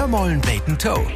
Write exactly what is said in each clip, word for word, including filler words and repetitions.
Hörmollen beten Toe.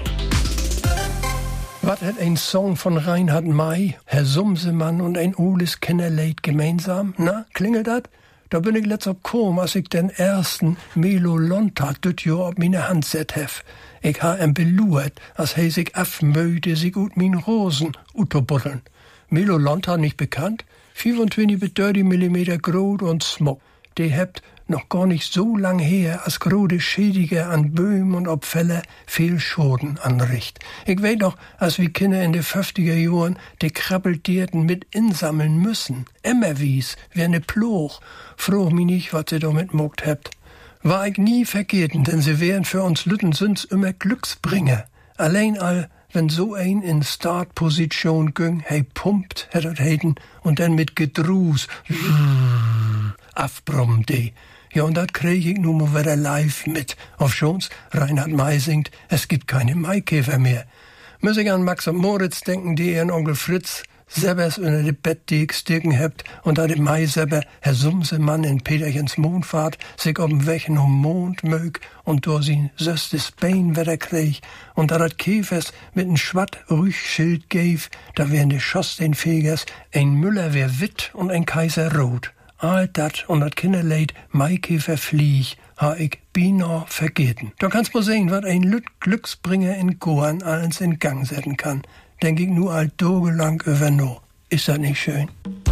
Was hat ein Song von Reinhard May, Herr Sumsemann und ein Oles Kinderleid gemeinsam? Na, klingelt dat? Da bin ich letzt op kom, als ich den ersten Melo Lontat düt Jahr op meine Hand set hef. Ich ha em beluert, als he sich afmöide sich ut min Rosen utobuddeln. Melo Lontat nicht bekannt? fünfundzwanzig bis dreißig Millimeter groß und smog. Die hebt noch gar nicht so lang her, als grode Schädige an Böhmen und ob Fälle viel Schoden anricht. Ich weet noch, als wir Kinder in de fünfziger Jahren die Krabbeltierten mit insammeln müssen. Emmerwies, wie eine Ploch. Froh mich nicht, was sie damit mogt hebt. War ich nie vergeten, denn sie wären für uns Lüttensünds immer Glücksbringer. Allein all, wenn so ein in Startposition ging, hey pumpt, hättet heden, und dann mit Gedruß, afbrumm de. Ja, und dat krieg ich nun mal wieder live mit. Auf schon's, Reinhard May singt, es gibt keine Maikäfer mehr. Muss ich an Max und Moritz denken, die ihren Onkel Fritz selbers unter de Bett die ich sticken hebt, und da de Mai selber, Herr Sumsemann in Peterchens Mondfahrt, sich ob'n Weg um Mond mög, und durch sin söstes Bein wieder krieg, und da dat Käfers mit n Schwatt Rüchschild gäf, da wären de Schoss den Fegers, ein Müller wär witt und ein Kaiser rot. All dat und dat Kinderleid Maikäfer Flieg ha ich bina vergeten. Da kannst du sehen, wat ein Lüt Glücksbringer in Goan alles in Gang setzen kann. Denk ich nur alt dogelang über no. Ist das nicht schön?